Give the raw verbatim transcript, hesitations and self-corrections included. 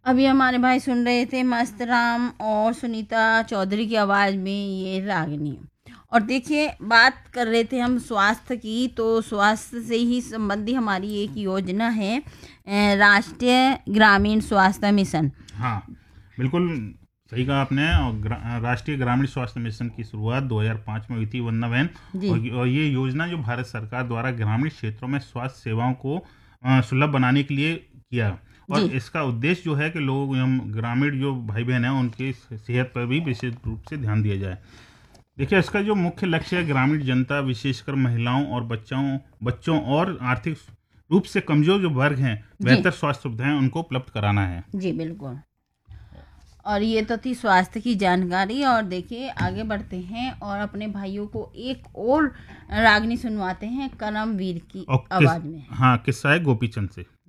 अभी हमारे भाई सुन रहे थे मस्त राम और सुनीता चौधरी की आवाज़ में ये रागनी। और देखिए, बात कर रहे थे हम स्वास्थ्य की, तो स्वास्थ्य से ही संबंधी हमारी एक योजना है, अ, राष्ट्रीय ग्रामीण स्वास्थ्य मिशन। हाँ, बिल्कुल सही कहा आपने। और ग्रा, राष्ट्रीय ग्रामीण स्वास्थ्य मिशन की शुरुआत दो हज़ार पाँच में हुई थी, वंदना बहन। जी और, और ये योजना जो भारत सरकार द्वारा ग्रामीण क्षेत्रों में स्वास्थ्य सेवाओं को अ, सुलभ बनाने के लिए किया। और जी इसका उद्देश्य जो है कि लोग, हम ग्रामीण जो भाई बहन हैं, उनकी सेहत पर भी विशेष रूप से ध्यान दिया जाए। देखिए, इसका जो मुख्य लक्ष्य है, ग्रामीण जनता विशेषकर महिलाओं और बच्चों बच्चों और आर्थिक रूप से कमजोर जो वर्ग हैं, जी बेहतर स्वास्थ्य सुविधाएं उनको उपलब्ध कराना है। जी बिल्कुल। और ये तो थी स्वास्थ्य की जानकारी। और देखिए, आगे बढ़ते हैं और अपने भाइयों को एक और रागनी सुनवाते हैं करमवीर की और किस आवाज़ में। हाँ, किस्सा है गोपीचंद से।